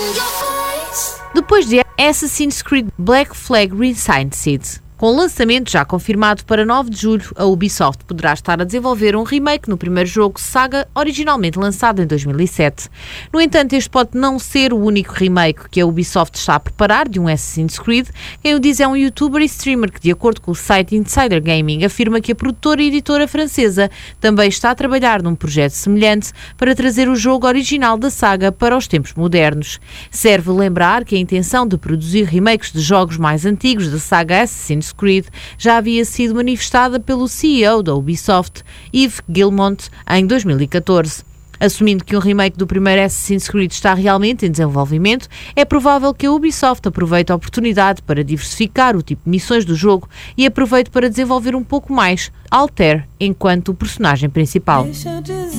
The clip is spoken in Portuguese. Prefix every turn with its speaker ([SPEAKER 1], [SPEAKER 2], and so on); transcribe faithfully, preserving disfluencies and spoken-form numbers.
[SPEAKER 1] Depois de Assassin's Creed Black Flag Re-Signed. Com o lançamento já confirmado para nove de julho, a Ubisoft poderá estar a desenvolver um remake no primeiro jogo Saga, originalmente lançado em dois mil e sete. No entanto, este pode não ser o único remake que a Ubisoft está a preparar de um Assassin's Creed. Quem o diz é um youtuber e streamer que, de acordo com o site Insider Gaming, afirma que a produtora e editora francesa também está a trabalhar num projeto semelhante para trazer o jogo original da saga para os tempos modernos. Serve lembrar que a intenção de produzir remakes de jogos mais antigos da saga Assassin's Creed já havia sido manifestada pelo C E O da Ubisoft, Yves Guillemot, em dois mil e catorze. Assumindo que um remake do primeiro Assassin's Creed está realmente em desenvolvimento, é provável que a Ubisoft aproveite a oportunidade para diversificar o tipo de missões do jogo e aproveite para desenvolver um pouco mais Altair enquanto personagem principal.